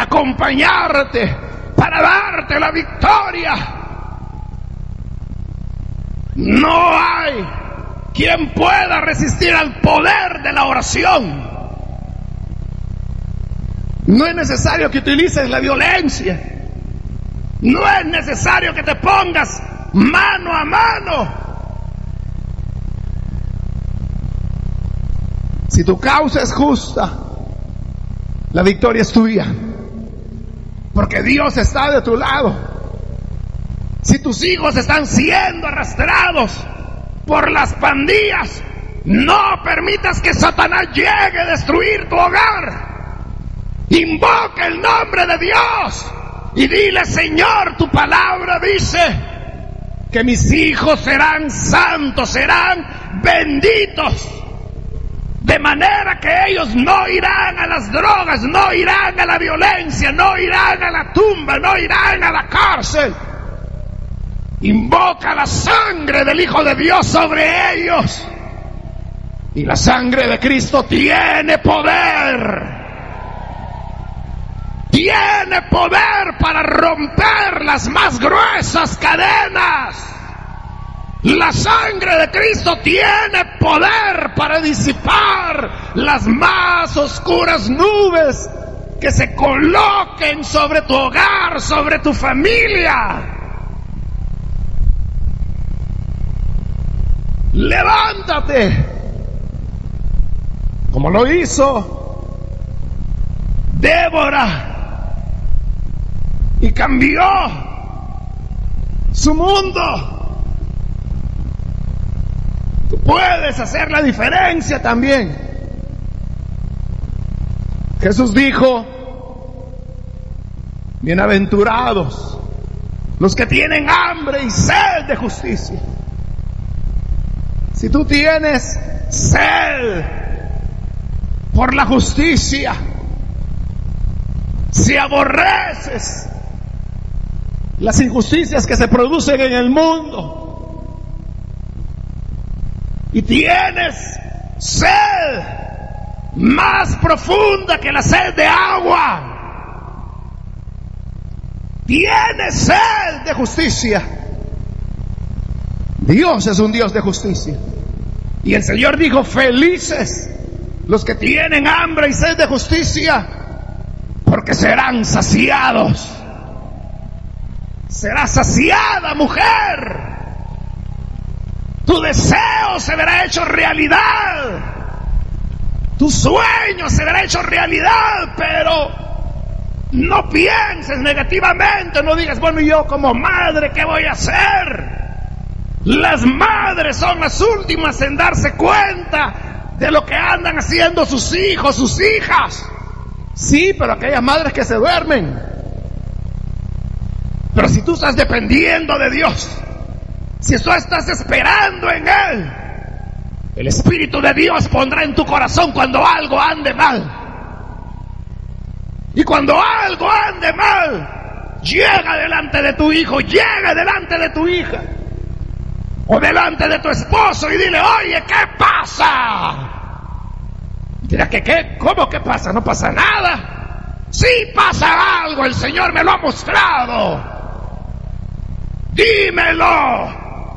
acompañarte, para darte la victoria. No hay quien pueda resistir al poder de la oración. No es necesario que utilices la violencia. No es necesario que te pongas mano a mano. Si tu causa es justa, la victoria es tuya, porque Dios está de tu lado. Si tus hijos están siendo arrastrados por las pandillas, no permitas que Satanás llegue a destruir tu hogar. Invoca el nombre de Dios y dile: Señor, tu palabra dice que mis hijos serán santos, serán benditos, de manera que ellos no irán a las drogas, no irán a la violencia, no irán a la tumba, no irán a la cárcel. Invoca la sangre del Hijo de Dios sobre ellos, y la sangre de Cristo tiene poder. Tiene poder para romper las más gruesas cadenas. La sangre de Cristo tiene poder para disipar las más oscuras nubes que se coloquen sobre tu hogar, sobre tu familia. Levántate, como lo hizo Débora, y cambió su mundo. Tú puedes hacer la diferencia también. Jesús dijo: bienaventurados los que tienen hambre y sed de justicia. Si tú tienes sed por la justicia, si aborreces las injusticias que se producen en el mundo y tienes sed más profunda que la sed de agua, tienes sed de justicia. Dios es un Dios de justicia. Y el Señor dijo: felices los que tienen hambre y sed de justicia, porque serán saciados. Será saciada, mujer. Tu deseo se verá hecho realidad. Tu sueño se verá hecho realidad, pero no pienses negativamente. No digas: bueno, yo como madre, ¿qué voy a hacer? Las madres son las últimas en darse cuenta de lo que andan haciendo sus hijos, sus hijas. Sí, pero aquellas madres que se duermen. Pero si tú estás dependiendo de Dios, si tú estás esperando en Él, el Espíritu de Dios pondrá en tu corazón cuando algo ande mal. Y cuando algo ande mal, llega delante de tu hijo, llega delante de tu hija, o delante de tu esposo, y dile: oye, ¿qué pasa? Y dirá: ¿qué? ¿Cómo que pasa? No pasa nada. Sí pasa algo, el Señor me lo ha mostrado. Dímelo.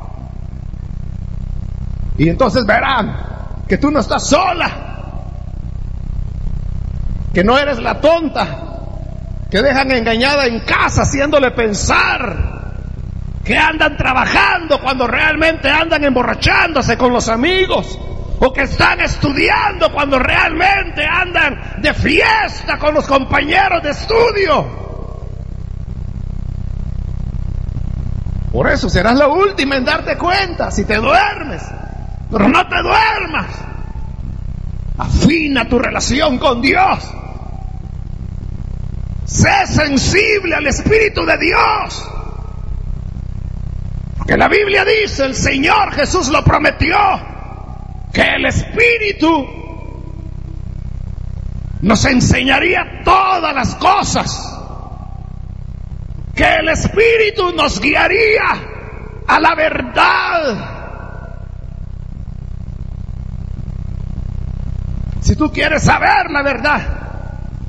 Y entonces verán que tú no estás sola, que no eres la tonta que dejan engañada en casa, haciéndole pensar que andan trabajando cuando realmente andan emborrachándose con los amigos, o que están estudiando cuando realmente andan de fiesta con los compañeros de estudio. Por eso serás la última en darte cuenta si te duermes. Pero no te duermas. Afina tu relación con Dios. Sé sensible al Espíritu de Dios. Porque la Biblia dice, el Señor Jesús lo prometió, que el Espíritu nos enseñaría todas las cosas, que el Espíritu nos guiaría a la verdad. Si tú quieres saber la verdad,